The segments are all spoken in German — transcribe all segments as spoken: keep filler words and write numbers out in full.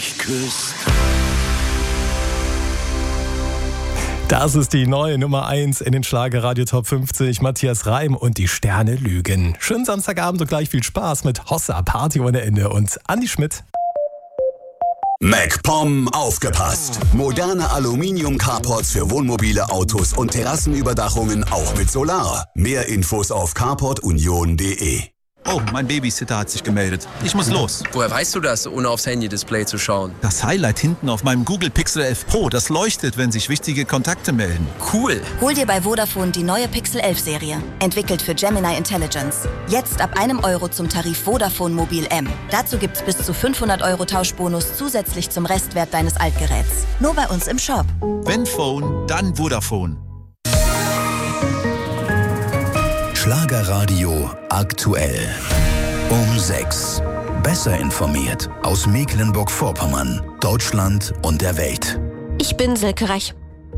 mich küsst. Das ist die neue Nummer eins in den Schlagerradio Top fünfzig. Matthias Reim und die Sterne lügen. Schönen Samstagabend und gleich viel Spaß mit Hossa, Party ohne Ende und Andi Schmidt. MacPom aufgepasst! Moderne Aluminium-Carports für Wohnmobile, Autos und Terrassenüberdachungen auch mit Solar. Mehr Infos auf carport union punkt de. Oh, mein Babysitter hat sich gemeldet. Ich muss los. Woher weißt du das, ohne aufs Handy-Display zu schauen? Das Highlight hinten auf meinem Google Pixel elf Pro, das leuchtet, wenn sich wichtige Kontakte melden. Cool. Hol dir bei Vodafone die neue Pixel elf Serie. Entwickelt für Gemini Intelligence. Jetzt ab einem Euro zum Tarif Vodafone Mobil M. Dazu gibt's bis zu fünfhundert Euro Tauschbonus zusätzlich zum Restwert deines Altgeräts. Nur bei uns im Shop. Wenn Phone, dann Vodafone. Schlagerradio aktuell. Um sechs. Besser informiert aus Mecklenburg-Vorpommern, Deutschland und der Welt. Ich bin Silke Rech.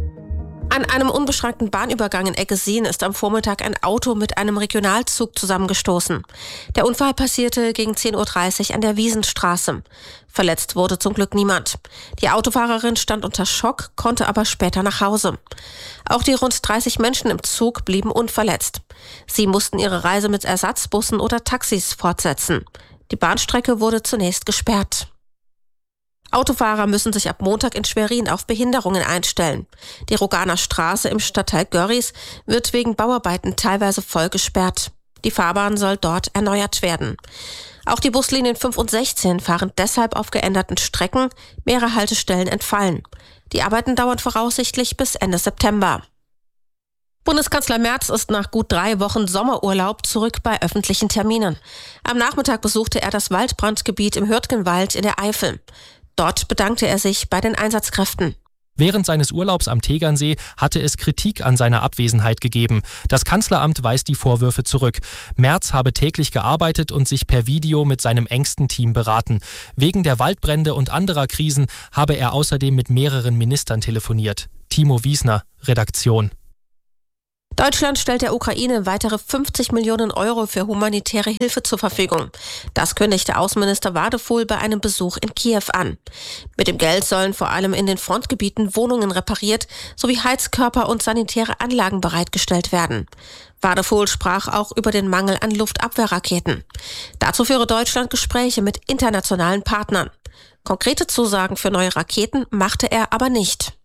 An einem unbeschränkten Bahnübergang in Eggesin ist am Vormittag ein Auto mit einem Regionalzug zusammengestoßen. Der Unfall passierte gegen zehn Uhr dreißig an der Wiesenstraße. Verletzt wurde zum Glück niemand. Die Autofahrerin stand unter Schock, konnte aber später nach Hause. Auch die rund dreißig Menschen im Zug blieben unverletzt. Sie mussten ihre Reise mit Ersatzbussen oder Taxis fortsetzen. Die Bahnstrecke wurde zunächst gesperrt. Autofahrer müssen sich ab Montag in Schwerin auf Behinderungen einstellen. Die Roganer Straße im Stadtteil Görries wird wegen Bauarbeiten teilweise voll gesperrt. Die Fahrbahn soll dort erneuert werden. Auch die Buslinien fünf und sechzehn fahren deshalb auf geänderten Strecken, mehrere Haltestellen entfallen. Die Arbeiten dauern voraussichtlich bis Ende September. Bundeskanzler Merz ist nach gut drei Wochen Sommerurlaub zurück bei öffentlichen Terminen. Am Nachmittag besuchte er das Waldbrandgebiet im Hürtgenwald in der Eifel. Dort bedankte er sich bei den Einsatzkräften. Während seines Urlaubs am Tegernsee hatte es Kritik an seiner Abwesenheit gegeben. Das Kanzleramt weist die Vorwürfe zurück. Merz habe täglich gearbeitet und sich per Video mit seinem engsten Team beraten. Wegen der Waldbrände und anderer Krisen habe er außerdem mit mehreren Ministern telefoniert. Timo Wiesner, Redaktion. Deutschland stellt der Ukraine weitere fünfzig Millionen Euro für humanitäre Hilfe zur Verfügung. Das kündigte Außenminister Wadefuhl bei einem Besuch in Kiew an. Mit dem Geld sollen vor allem in den Frontgebieten Wohnungen repariert sowie Heizkörper und sanitäre Anlagen bereitgestellt werden. Wadefuhl sprach auch über den Mangel an Luftabwehrraketen. Dazu führe Deutschland Gespräche mit internationalen Partnern. Konkrete Zusagen für neue Raketen machte er aber nicht.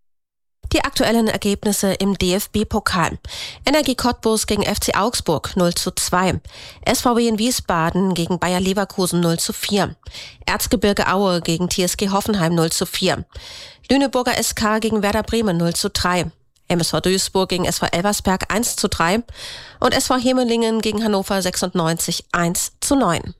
Die aktuellen Ergebnisse im D F B-Pokal. Energie Cottbus gegen F C Augsburg null zu zwei. S V W in Wiesbaden gegen Bayer Leverkusen null zu vier. Erzgebirge Aue gegen T S G Hoffenheim null zu vier. Lüneburger S K gegen Werder Bremen null zu drei. M S V Duisburg gegen S V Elversberg eins zu drei. Und S V Hemelingen gegen Hannover sechsundneunzig eins zu neun.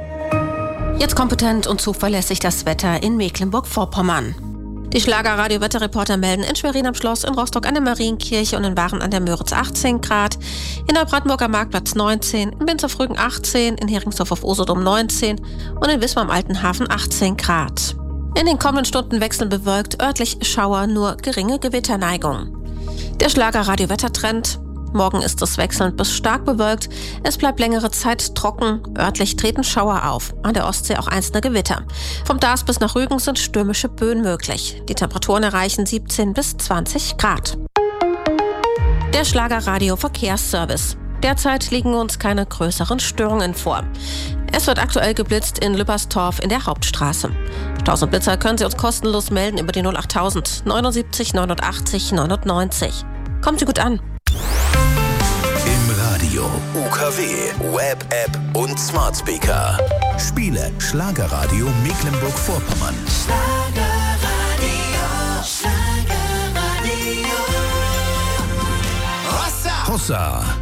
Jetzt kompetent und zuverlässig das Wetter in Mecklenburg-Vorpommern. Die Schlagerradio-Wetterreporter melden in Schwerin am Schloss, in Rostock an der Marienkirche und in Waren an der Müritz achtzehn Grad, in Neubrandenburg am Marktplatz neunzehn, in Binzerfrügen achtzehn, in Heringsdorf auf Usedom neunzehn und in Wismar am Alten Hafen achtzehn Grad. In den kommenden Stunden wechseln bewölkt, örtlich Schauer, nur geringe Gewitterneigung. Der Schlagerradio-Wettertrend. Morgen ist es wechselnd bis stark bewölkt. Es bleibt längere Zeit trocken. Örtlich treten Schauer auf. An der Ostsee auch einzelne Gewitter. Vom Darß bis nach Rügen sind stürmische Böen möglich. Die Temperaturen erreichen siebzehn bis zwanzig Grad. Der Schlagerradio Verkehrsservice. Derzeit liegen uns keine größeren Störungen vor. Es wird aktuell geblitzt in Lüpperstorf in der Hauptstraße. Staus und Blitzer können Sie uns kostenlos melden über die null achttausend neunundsiebzig neunundachtzig neunundneunzig. Kommt Sie gut an. Radio, U K W, Web-App und Smart Speaker. Spiele Schlagerradio Mecklenburg-Vorpommern. Schlagerradio, Schlagerradio. Hossa! Hossa!